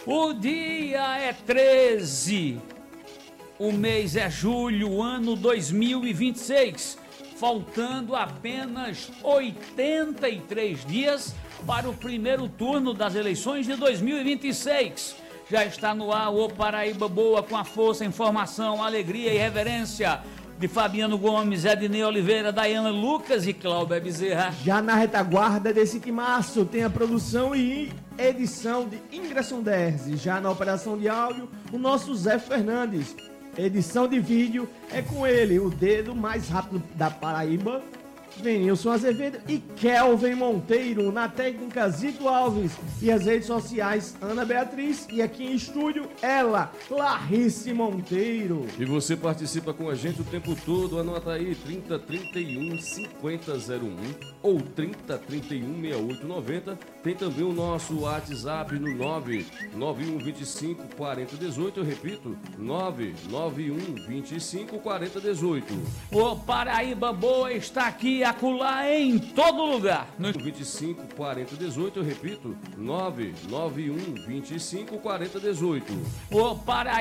O dia é 13, o mês é julho, ano 2026, faltando apenas 83 dias para o primeiro turno das eleições de 2026. Já está no ar o Paraíba Boa com a força, informação, alegria e reverência de Fabiano Gomes, Ednei Oliveira, Daiana Lucas e Cláudia Bezerra. Já na retaguarda desse timaço tem a produção e edição de Ingresson Derzi. Já na operação de áudio, o nosso Zé Fernandes. Edição de vídeo é com ele, o dedo mais rápido da Paraíba, Venilson Azevedo e Kelvin Monteiro. Na técnica, Zito Alves. E as redes sociais, Ana Beatriz. E aqui em estúdio, ela, Clarice Monteiro. E você participa com a gente o tempo todo. Anota aí, 3031 5001 ou 3031 6890. Tem também o nosso WhatsApp no 99125 4018. Eu repito, 99125 4018. O Paraíba Boa está aqui, acolá, em todo lugar. No 25 40 18, eu repito, 99125 4018. O Paraíba